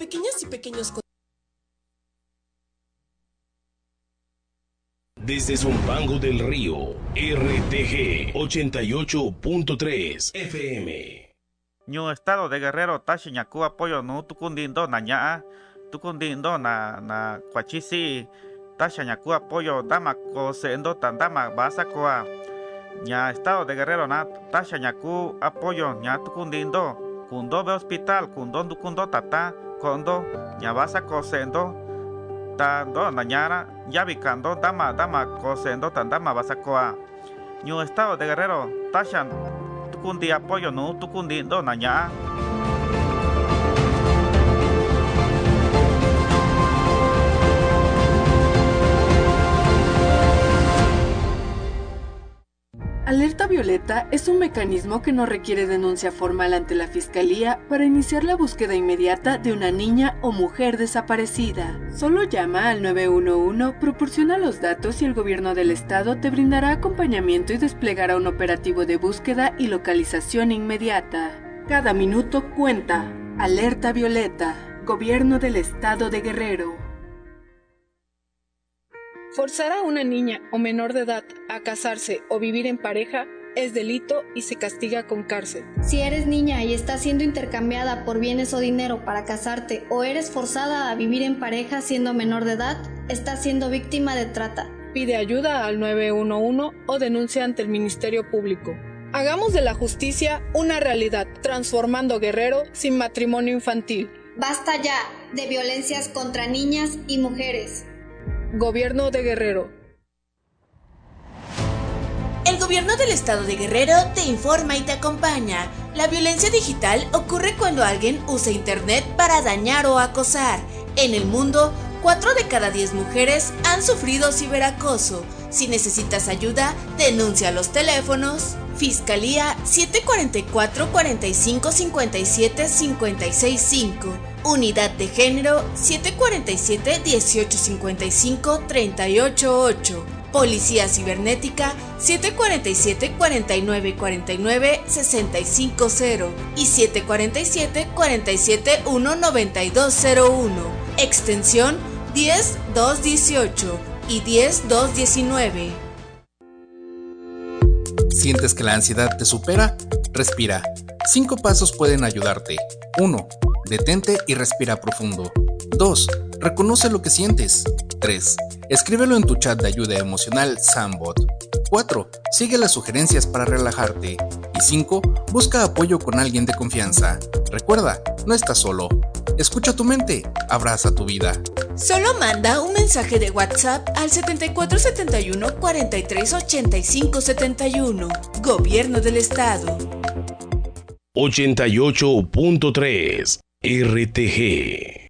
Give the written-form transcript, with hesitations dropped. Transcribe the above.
pequeñas y pequeños. Desde Zumpango del Río, RTG 88.3 FM. Ñu estado de Guerrero tashi ñaku apoyo no tukundindo na ñaa tukundindo na kwachisi tasha ñaku apoyo dama ko sendo tandama basa koa ña estado de Guerrero na tasha ñaku apoyo ña tukundindo kundo be hospital kundo tata kondo ña basa ko sendo tando na ñara yabikando dama ko sendo tandama basa koa ñu estado de Guerrero tasha tukundi apoyo no tukundindo na ñaa. Alerta Violeta es un mecanismo que no requiere denuncia formal ante la Fiscalía para iniciar la búsqueda inmediata de una niña o mujer desaparecida. Solo llama al 911, proporciona los datos y el gobierno del estado te brindará acompañamiento y desplegará un operativo de búsqueda y localización inmediata. Cada minuto cuenta. Alerta Violeta, Gobierno del Estado de Guerrero. Forzar a una niña o menor de edad a casarse o vivir en pareja es delito y se castiga con cárcel. Si eres niña y estás siendo intercambiada por bienes o dinero para casarte o eres forzada a vivir en pareja siendo menor de edad, estás siendo víctima de trata. Pide ayuda al 911 o denuncia ante el Ministerio Público. Hagamos de la justicia una realidad, transformando Guerrero sin matrimonio infantil. Basta ya de violencias contra niñas y mujeres. Gobierno de Guerrero. El Gobierno del Estado de Guerrero te informa y te acompaña. La violencia digital ocurre cuando alguien usa Internet para dañar o acosar. En el mundo, 4 de cada 10 mujeres han sufrido ciberacoso. Si necesitas ayuda, denuncia a los teléfonos Fiscalía 744 45 57 56 5. Unidad de Género 747 18 55 38 8. Policía Cibernética 747 49 49 65 0 y 747 47 1 92 01. Extensión 10 218 y 10 219. ¿Sientes que la ansiedad te supera? Respira. 5 pasos pueden ayudarte. 1. Detente y respira profundo. 2. Reconoce lo que sientes. 3. Escríbelo en tu chat de ayuda emocional Sambot. 4. Sigue las sugerencias para relajarte. Y 5. Busca apoyo con alguien de confianza. Recuerda, no estás solo. Escucha tu mente, abraza tu vida. Solo manda un mensaje de WhatsApp al 7471 43 85 71. Gobierno del Estado. 88.3 RTG.